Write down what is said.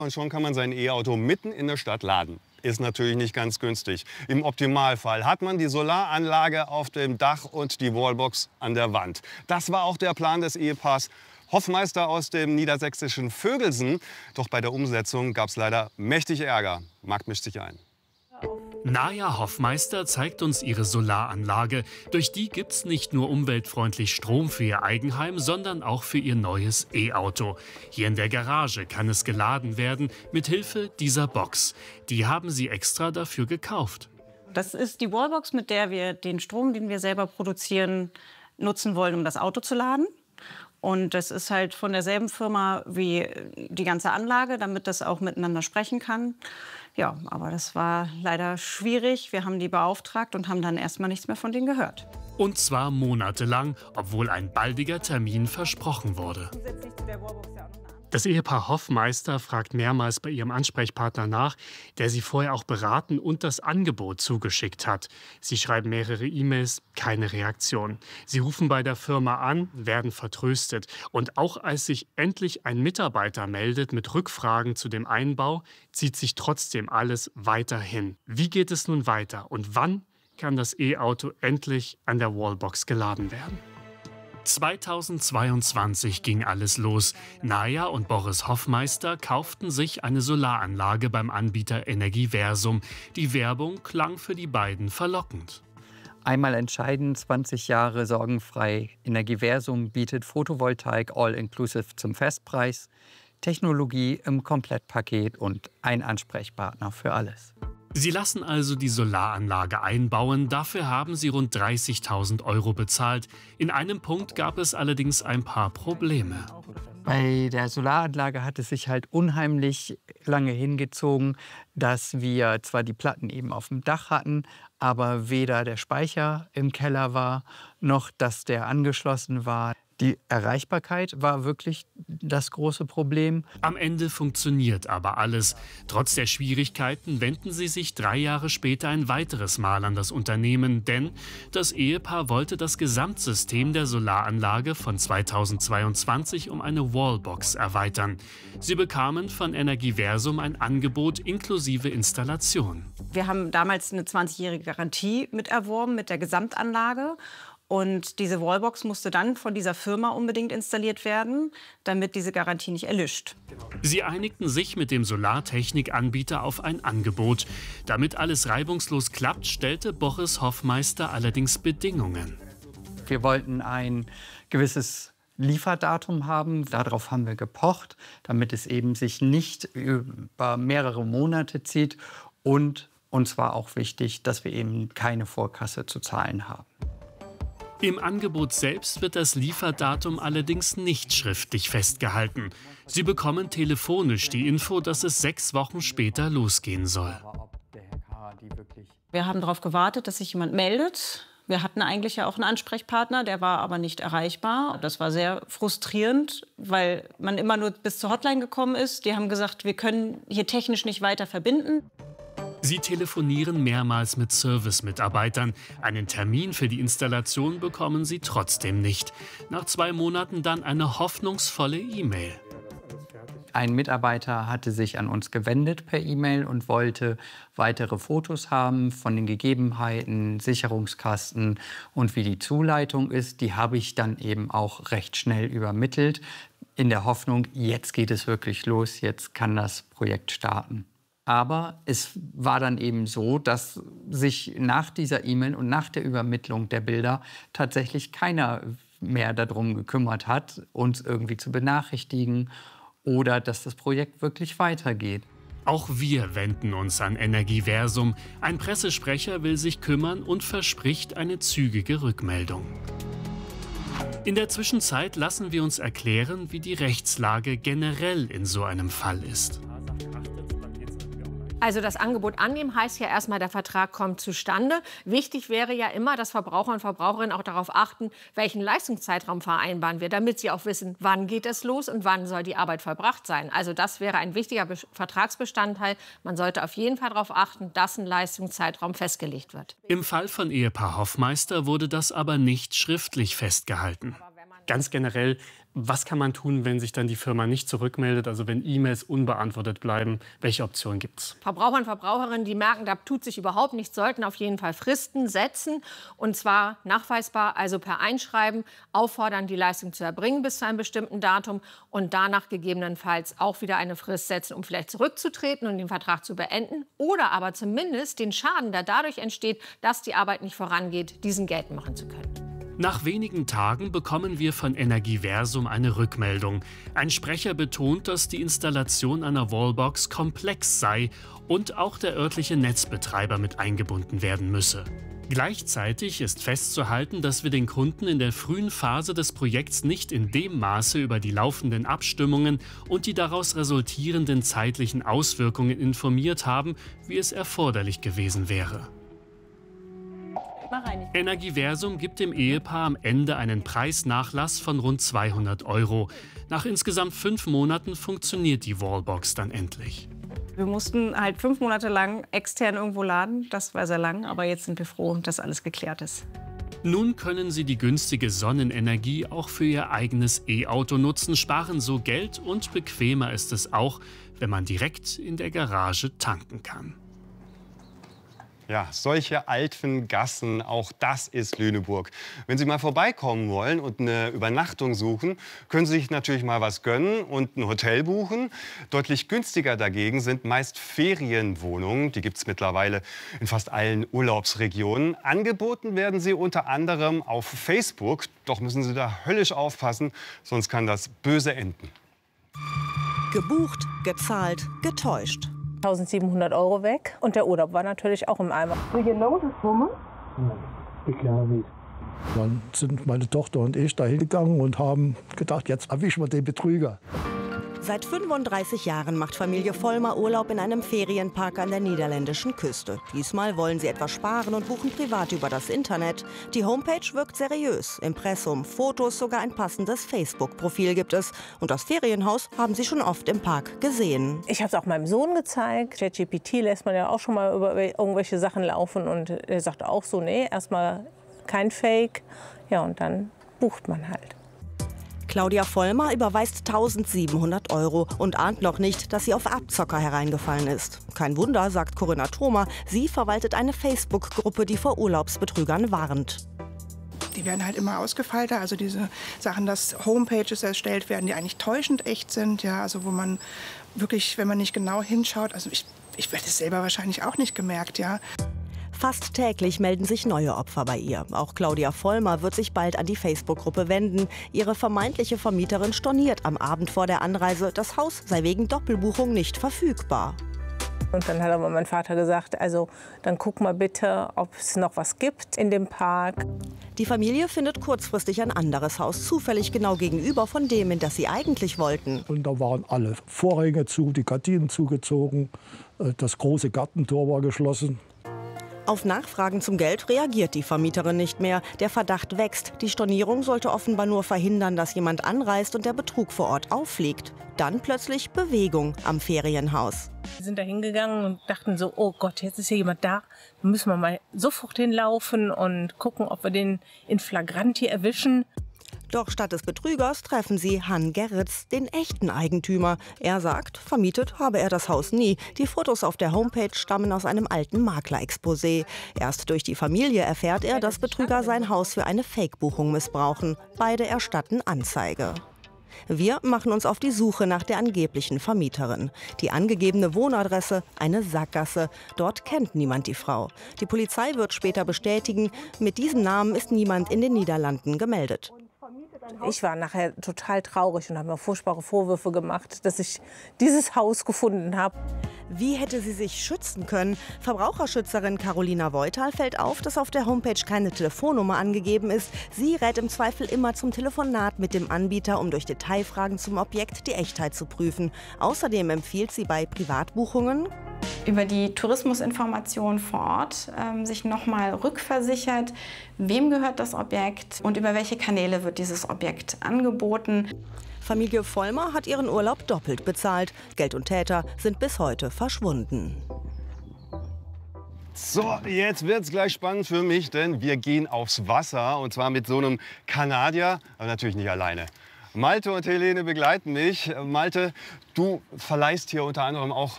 Und schon kann man sein E-Auto mitten in der Stadt laden. Ist natürlich nicht ganz günstig. Im Optimalfall hat man die Solaranlage auf dem Dach und die Wallbox an der Wand. Das war auch der Plan des Ehepaars Hoffmeister aus dem niedersächsischen Vögelsen. Doch bei der Umsetzung gab es leider mächtig Ärger. Markt mischt sich ein. Naja Hoffmeister zeigt uns ihre Solaranlage. Durch die gibt's nicht nur umweltfreundlich Strom für ihr Eigenheim, sondern auch für ihr neues E-Auto. Hier in der Garage kann es geladen werden mit Hilfe dieser Box. Die haben sie extra dafür gekauft. Das ist die Wallbox, mit der wir den Strom, den wir selber produzieren, nutzen wollen, um das Auto zu laden. Und das ist halt von derselben Firma wie die ganze Anlage, damit das auch miteinander sprechen kann. Ja, aber das war leider schwierig. Wir haben die beauftragt und haben dann erstmal nichts mehr von denen gehört. Und zwar monatelang, obwohl ein baldiger Termin versprochen wurde. Das Ehepaar Hoffmeister fragt mehrmals bei ihrem Ansprechpartner nach, der sie vorher auch beraten und das Angebot zugeschickt hat. Sie schreiben mehrere E-Mails, keine Reaktion. Sie rufen bei der Firma an, werden vertröstet. Und auch als sich endlich ein Mitarbeiter meldet mit Rückfragen zu dem Einbau, zieht sich trotzdem alles weiterhin. Wie geht es nun weiter und wann kann das E-Auto endlich an der Wallbox geladen werden? 2022 ging alles los. Naja und Boris Hoffmeister kauften sich eine Solaranlage beim Anbieter Energiversum. Die Werbung klang für die beiden verlockend. Einmal entscheiden, 20 Jahre sorgenfrei. Energiversum bietet Photovoltaik all-inclusive zum Festpreis, Technologie im Komplettpaket und ein Ansprechpartner für alles. Sie lassen also die Solaranlage einbauen. Dafür haben sie rund 30.000 € bezahlt. In einem Punkt gab es allerdings ein paar Probleme. Bei der Solaranlage hat es sich halt unheimlich lange hingezogen, dass wir zwar die Platten eben auf dem Dach hatten, aber weder der Speicher im Keller war, noch dass der angeschlossen war. Die Erreichbarkeit war wirklich das große Problem. Am Ende funktioniert aber alles. Trotz der Schwierigkeiten wenden sie sich 3 Jahre später ein weiteres Mal an das Unternehmen, denn das Ehepaar wollte das Gesamtsystem der Solaranlage von 2022 um eine Wallbox erweitern. Sie bekamen von Energiversum ein Angebot inklusive Installation. Wir haben damals eine 20-jährige Garantie miterworben mit der Gesamtanlage. Und diese Wallbox musste dann von dieser Firma unbedingt installiert werden, damit diese Garantie nicht erlischt. Sie einigten sich mit dem Solartechnikanbieter auf ein Angebot. Damit alles reibungslos klappt, stellte Boris Hoffmeister allerdings Bedingungen. Wir wollten ein gewisses Lieferdatum haben. Darauf haben wir gepocht, damit es eben sich nicht über mehrere Monate zieht. Und uns war auch wichtig, dass wir eben keine Vorkasse zu zahlen haben. Im Angebot selbst wird das Lieferdatum allerdings nicht schriftlich festgehalten. Sie bekommen telefonisch die Info, dass es 6 Wochen später losgehen soll. Wir haben darauf gewartet, dass sich jemand meldet. Wir hatten eigentlich ja auch einen Ansprechpartner, der war aber nicht erreichbar. Das war sehr frustrierend, weil man immer nur bis zur Hotline gekommen ist. Die haben gesagt, wir können hier technisch nicht weiter verbinden. Sie telefonieren mehrmals mit Service-Mitarbeitern. Einen Termin für die Installation bekommen sie trotzdem nicht. Nach 2 Monaten dann eine hoffnungsvolle E-Mail. Ein Mitarbeiter hatte sich an uns gewendet per E-Mail und wollte weitere Fotos haben von den Gegebenheiten, Sicherungskasten und wie die Zuleitung ist. Die habe ich dann eben auch recht schnell übermittelt, in der Hoffnung, jetzt geht es wirklich los, jetzt kann das Projekt starten. Aber es war dann eben so, dass sich nach dieser E-Mail und nach der Übermittlung der Bilder tatsächlich keiner mehr darum gekümmert hat, uns irgendwie zu benachrichtigen oder dass das Projekt wirklich weitergeht. Auch wir wenden uns an Energiversum. Ein Pressesprecher will sich kümmern und verspricht eine zügige Rückmeldung. In der Zwischenzeit lassen wir uns erklären, wie die Rechtslage generell in so einem Fall ist. Also das Angebot annehmen heißt ja erstmal, der Vertrag kommt zustande. Wichtig wäre ja immer, dass Verbraucher und Verbraucherinnen auch darauf achten, welchen Leistungszeitraum vereinbaren wir, damit sie auch wissen, wann geht es los und wann soll die Arbeit vollbracht sein. Also das wäre ein wichtiger Vertragsbestandteil. Man sollte auf jeden Fall darauf achten, dass ein Leistungszeitraum festgelegt wird. Im Fall von Ehepaar Hoffmeister wurde das aber nicht schriftlich festgehalten. Ganz generell, was kann man tun, wenn sich dann die Firma nicht zurückmeldet, also wenn E-Mails unbeantwortet bleiben? Welche Optionen gibt es? Verbraucher und Verbraucherinnen, die merken, da tut sich überhaupt nichts, sollten auf jeden Fall Fristen setzen. Und zwar nachweisbar, also per Einschreiben, auffordern, die Leistung zu erbringen bis zu einem bestimmten Datum und danach gegebenenfalls auch wieder eine Frist setzen, um vielleicht zurückzutreten und den Vertrag zu beenden. Oder aber zumindest den Schaden, der dadurch entsteht, dass die Arbeit nicht vorangeht, diesen geltend machen zu können. Nach wenigen Tagen bekommen wir von Energiversum eine Rückmeldung. Ein Sprecher betont, dass die Installation einer Wallbox komplex sei und auch der örtliche Netzbetreiber mit eingebunden werden müsse. Gleichzeitig ist festzuhalten, dass wir den Kunden in der frühen Phase des Projekts nicht in dem Maße über die laufenden Abstimmungen und die daraus resultierenden zeitlichen Auswirkungen informiert haben, wie es erforderlich gewesen wäre. Energiversum gibt dem Ehepaar am Ende einen Preisnachlass von rund 200 €. Nach insgesamt 5 Monaten funktioniert die Wallbox dann endlich. Wir mussten halt 5 Monate lang extern irgendwo laden. Das war sehr lang, aber jetzt sind wir froh, dass alles geklärt ist. Nun können Sie die günstige Sonnenenergie auch für Ihr eigenes E-Auto nutzen, sparen so Geld und bequemer ist es auch, wenn man direkt in der Garage tanken kann. Ja, solche alten Gassen, auch das ist Lüneburg. Wenn Sie mal vorbeikommen wollen und eine Übernachtung suchen, können Sie sich natürlich mal was gönnen und ein Hotel buchen. Deutlich günstiger dagegen sind meist Ferienwohnungen. Die gibt es mittlerweile in fast allen Urlaubsregionen. Angeboten werden sie unter anderem auf Facebook. Doch müssen Sie da höllisch aufpassen, sonst kann das böse enden. Gebucht, gezahlt, getäuscht. 1.700 € weg und der Urlaub war natürlich auch im Eimer. Nein, ich glaube nicht. Dann sind meine Tochter und ich da hingegangen und haben gedacht, jetzt erwischen wir den Betrüger. Seit 35 Jahren macht Familie Vollmer Urlaub in einem Ferienpark an der niederländischen Küste. Diesmal wollen sie etwas sparen und buchen privat über das Internet. Die Homepage wirkt seriös. Impressum, Fotos, sogar ein passendes Facebook-Profil gibt es. Und das Ferienhaus haben sie schon oft im Park gesehen. Ich habe es auch meinem Sohn gezeigt. ChatGPT lässt man ja auch schon mal über irgendwelche Sachen laufen. Und er sagte auch so, nee, erstmal kein Fake. Ja, und dann bucht man halt. Claudia Vollmer überweist 1.700 € und ahnt noch nicht, dass sie auf Abzocker hereingefallen ist. Kein Wunder, sagt Corinna Thoma. Sie verwaltet eine Facebook-Gruppe, die vor Urlaubsbetrügern warnt. Die werden halt immer ausgefeilter, also diese Sachen, dass Homepages erstellt werden, die eigentlich täuschend echt sind, ja, also wo man wirklich, wenn man nicht genau hinschaut, also ich werde es selber wahrscheinlich auch nicht gemerkt, ja. Fast täglich melden sich neue Opfer bei ihr. Auch Claudia Vollmer wird sich bald an die Facebook-Gruppe wenden. Ihre vermeintliche Vermieterin storniert am Abend vor der Anreise, das Haus sei wegen Doppelbuchung nicht verfügbar. Und dann hat aber mein Vater gesagt, also dann guck mal bitte, ob es noch was gibt in dem Park. Die Familie findet kurzfristig ein anderes Haus, zufällig genau gegenüber von dem, in das sie eigentlich wollten. Und da waren alle Vorhänge zu, die Gardinen zugezogen, das große Gartentor war geschlossen. Auf Nachfragen zum Geld reagiert die Vermieterin nicht mehr. Der Verdacht wächst. Die Stornierung sollte offenbar nur verhindern, dass jemand anreist und der Betrug vor Ort auffliegt. Dann plötzlich Bewegung am Ferienhaus. Wir sind da hingegangen und dachten so, oh Gott, jetzt ist hier jemand da. Da müssen wir mal sofort hinlaufen und gucken, ob wir den in Flagranti erwischen. Doch statt des Betrügers treffen sie Han Gerritz, den echten Eigentümer. Er sagt, vermietet habe er das Haus nie. Die Fotos auf der Homepage stammen aus einem alten Maklerexposé. Erst durch die Familie erfährt er, dass Betrüger sein Haus für eine Fake-Buchung missbrauchen. Beide erstatten Anzeige. Wir machen uns auf die Suche nach der angeblichen Vermieterin. Die angegebene Wohnadresse, eine Sackgasse. Dort kennt niemand die Frau. Die Polizei wird später bestätigen, mit diesem Namen ist niemand in den Niederlanden gemeldet. Ich war nachher total traurig und habe mir furchtbare Vorwürfe gemacht, dass ich dieses Haus gefunden habe. Wie hätte sie sich schützen können? Verbraucherschützerin Carolina Voital fällt auf, dass auf der Homepage keine Telefonnummer angegeben ist. Sie rät im Zweifel immer zum Telefonat mit dem Anbieter, um durch Detailfragen zum Objekt die Echtheit zu prüfen. Außerdem empfiehlt sie bei Privatbuchungen, über die Tourismusinformation vor Ort sich nochmal rückversichert, wem gehört das Objekt und über welche Kanäle wird dieses Objekt angeboten. Familie Vollmer hat ihren Urlaub doppelt bezahlt. Geld und Täter sind bis heute verschwunden. So, jetzt wird es gleich spannend für mich, denn wir gehen aufs Wasser und zwar mit so einem Kanadier, aber natürlich nicht alleine. Malte und Helene begleiten mich. Malte, du verleihst hier unter anderem auch